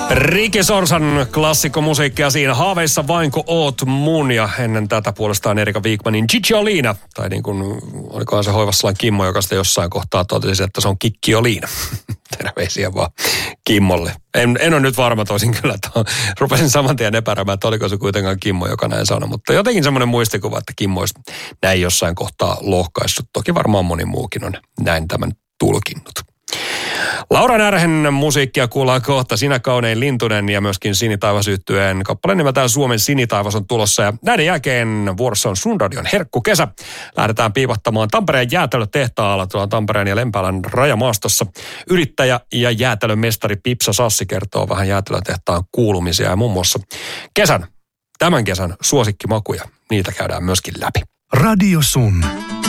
Ricky Sorsan klassikkomusiikkia siinä. Haaveissa vainko oot mun, ja ennen tätä puolestaan Erika Wigmanin Cicciolina. Tai niin kuin, olikohan se Hoivassalan Kimmo, joka sitä jossain kohtaa totesi, että se on Kikkiolina. Terveisiä vaan Kimmolle. En ole nyt varma, toisin kyllä, että rupesin saman tien epäröimään, että oliko se kuitenkaan Kimmo, joka näin sanoi. Mutta jotenkin semmoinen muistikuva, että Kimmo olisi näin jossain kohtaa lohkaissut. Toki varmaan moni muukin on näin tämän tulkinnut. Laura Närhen musiikkia kuullaan kohta. Sinä kaunein lintunen ja myöskin Sinitaivas -yhtyeen kappale nimeltään Suomen Sinitaivas on tulossa. Ja näiden jälkeen vuorossa on Sun Radion herkkukesä. Lähdetään piipattamaan Tampereen jäätelötehtaalla tuolla Tampereen ja Lempäälän rajamaastossa. Yrittäjä ja jäätelömestari Pipsa Sassi kertoo vähän jäätelötehtaan kuulumisia ja muun muassa tämän kesän suosikkimakuja. Niitä käydään myöskin läpi. Radio Sun.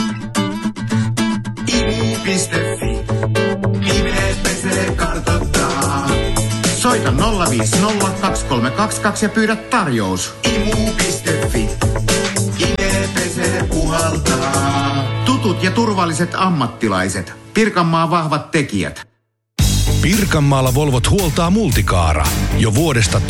imu.fi. Nimet pesee kartoittaa. Soita 050 2322 ja pyydä tarjous. Imu.fi. Nimet pesee puhaltaa. Tutut ja turvalliset ammattilaiset. Pirkanmaan vahvat tekijät. Pirkanmaalla Volvot huoltaa Multicaara jo vuodesta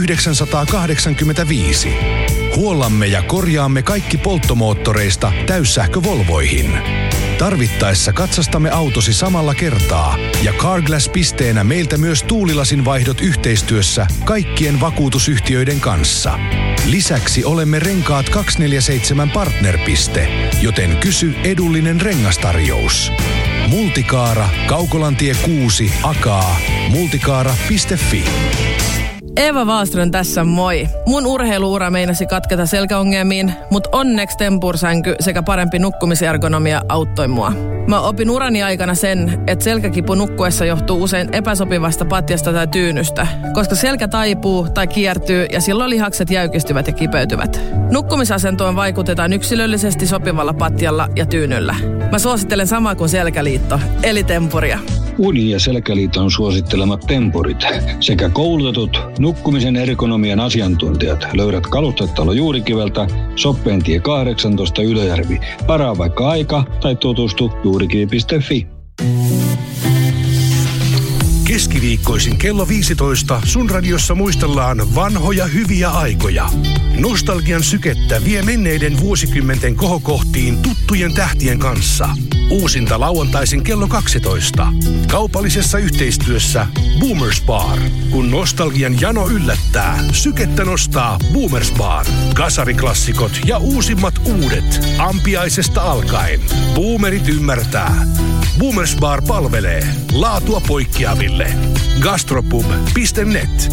1985. Huollamme ja korjaamme kaikki polttomoottoreista täyssähkövolvoihin. Tarvittaessa katsastamme autosi samalla kertaa ja Carglass-pisteenä meiltä myös tuulilasin vaihdot yhteistyössä kaikkien vakuutusyhtiöiden kanssa. Lisäksi olemme Renkaat 247 partnerpiste, joten kysy edullinen rengastarjous. Multicaara, Kaukolantie 6, Akaa, multicaara.fi. Eeva Wallström tässä, moi. Mun urheiluura meinasi katketa selkäongelmiin, mutta onneksi tempursänky sekä parempi nukkumisergonomia auttoi mua. Mä opin urani aikana sen, että selkäkipu nukkuessa johtuu usein epäsopivasta patjasta tai tyynystä, koska selkä taipuu tai kiertyy ja silloin lihakset jäykistyvät ja kipeytyvät. Nukkumisasentoon vaikutetaan yksilöllisesti sopivalla patjalla ja tyynyllä. Mä suosittelen samaa kuin Selkäliitto, eli tempuria. Uni- ja Selkäliiton suosittelemat tempurit sekä koulutetut nukkumisen ergonomian asiantuntijat löydät Kalustetalo Juurikiveltä, Soppentie 18 Ylöjärvi. Varaa vaikka aika tai tutustu juurikivi.fi. Keskiviikkoisin kello 15 Sun Radiossa muistellaan vanhoja hyviä aikoja. Nostalgian sykettä vie menneiden vuosikymmenten kohokohtiin tuttujen tähtien kanssa. Uusinta lauantaisin kello 12. Kaupallisessa yhteistyössä Boomers Bar. Kun nostalgian jano yllättää, sykettä nostaa Boomers Bar. Kasariklassikot ja uusimmat uudet. Ampiaisesta alkaen. Boomerit ymmärtää. Boomers Bar palvelee. Laatua poikkeaville. Gastropub.net.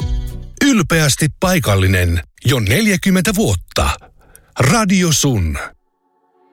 Ylpeästi paikallinen jo 40 vuotta. Radio Sun.